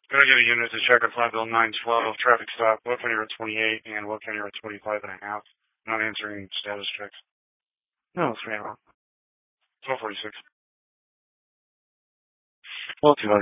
Can I get a unit to check on Flat Bill 912, traffic stop, Will County Road 28 and Will County Road 25 and a half. Not answering status checks. No, it's 3 1246. Well, 200.